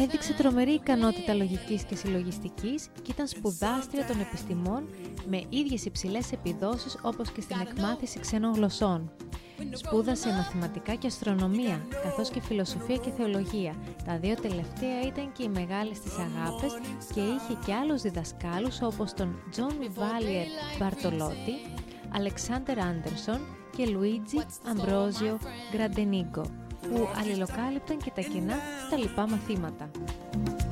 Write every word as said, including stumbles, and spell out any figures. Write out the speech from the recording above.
Έδειξε τρομερή ικανότητα λογικής και συλλογιστικής και ήταν σπουδάστρια των επιστημών με ίδιες υψηλές επιδόσεις όπως και στην εκμάθηση ξένων γλωσσών. Σπούδασε μαθηματικά και αστρονομία, καθώς και φιλοσοφία και θεολογία. Τα δύο τελευταία ήταν και οι μεγάλες της αγάπες και είχε και άλλους διδασκάλους όπως τον Τζον Βάλιερ Μπαρτολότη, Αλεξάντερ Άντερσον και Λουίτζι Αμπρόζιο Γκραντενίγκο, που αλληλοκάλυπταν και τα κενά στα λοιπά μαθήματα.